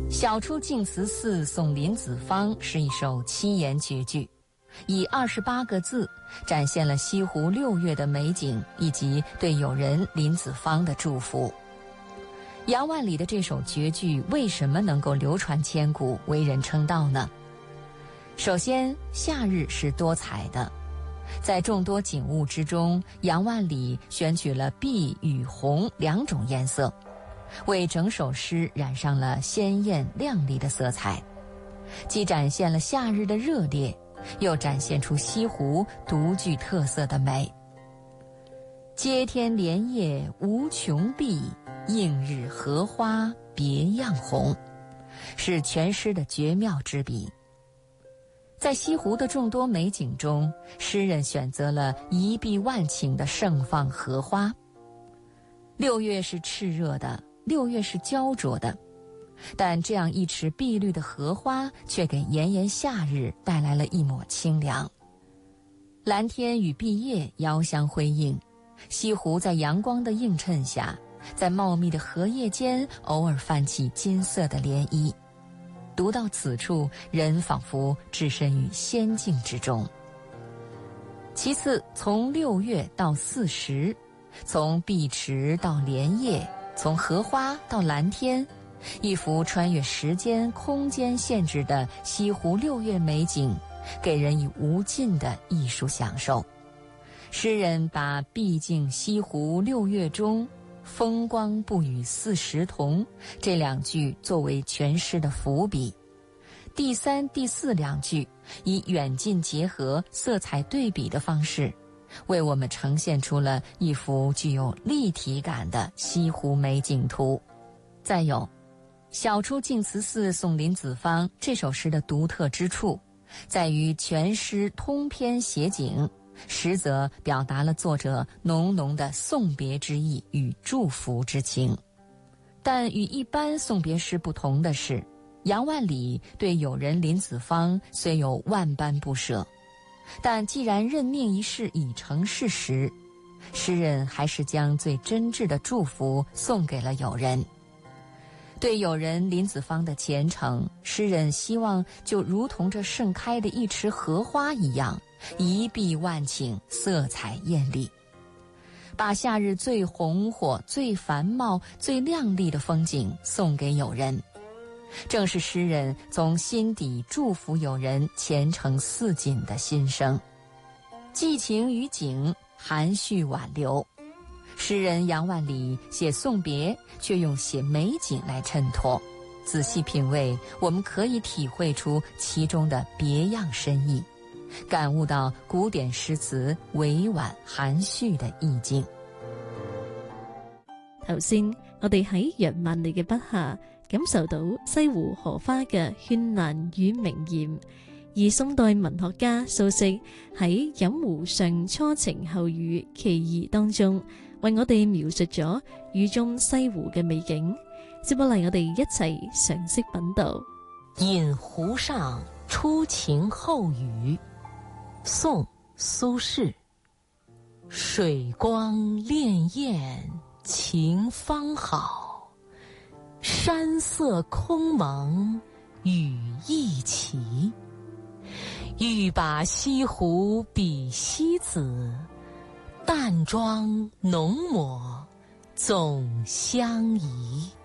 晓出净慈寺送林子方是一首七言绝句，以28个字展现了西湖6月的美景以及对友人林子方的祝福。杨万里的这首绝句为什么能够流传千古，为人称道呢？首先，夏日是多彩的，在众多景物之中，杨万里选取了碧与红2种颜色，为整首诗染上了鲜艳亮丽的色彩，既展现了夏日的热烈，又展现出西湖独具特色的美。接天莲叶无穷碧，映日荷花别样红，是全诗的绝妙之笔。在西湖的众多美景中，诗人选择了一碧万顷的盛放荷花。6月是炽热的，6月是焦灼的，但这样一池碧绿的荷花却给炎炎夏日带来了一抹清凉。蓝天与碧叶遥相辉映，西湖在阳光的映衬下，在茂密的荷叶间偶尔泛起金色的涟漪。读到此处，人仿佛置身于仙境之中。其次，从6月到4时，从碧池到莲叶，从荷花到蓝天，一幅穿越时间空间限制的西湖6月美景，给人以无尽的艺术享受。诗人把毕竟西湖6月中风光不与4时同这2句作为全诗的伏笔，第3、第4两句以远近结合、色彩对比的方式，为我们呈现出了一幅具有立体感的西湖美景图。再有，晓出净慈寺送林子方这首诗的独特之处，在于全诗通篇写景，实则表达了作者浓浓的送别之意与祝福之情。但与一般送别诗不同的是，杨万里对友人林子方虽有万般不舍，但既然任命一事已成事实，诗人还是将最真挚的祝福送给了友人。对友人林子方的虔诚，诗人希望就如同这盛开的一池荷花一样，一碧万顷，色彩艳丽，把夏日最红火、最繁茂、最亮丽的风景送给友人。正是诗人从心底祝福友人前程似锦的心声。寄情于景，含蓄挽留。诗人杨万里写送别，却用写美景来衬托。仔细品味，我们可以体会出其中的别样深意，感悟到古典詩詞委婉含蓄的意境。 頭先我哋喺楊萬里嘅筆下感受到西湖荷花嘅絢爛與明豔，而宋代文學家蘇軾喺《飲湖上初晴後雨其異》當中，為我哋描述咗雨中西湖嘅美景。接落嚟我哋一齊嘗識品讀《 飲湖上初晴後雨》，宋蘇軾。水光潋滟晴方好，山色空蒙雨亦奇。欲把西湖比西子，淡妆浓抹总相宜。